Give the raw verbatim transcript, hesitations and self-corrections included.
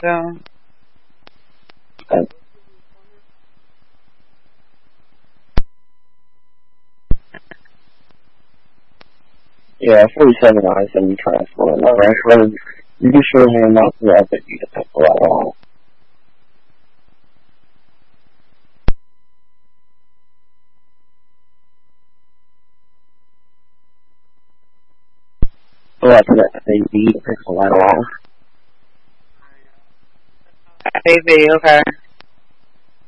So. Okay. Yeah, forty-seven I seventy transport. Alright, well, you can show me not to that, but you can take a lot long. Oh, that's that baby, takes a lot long. Baby, okay.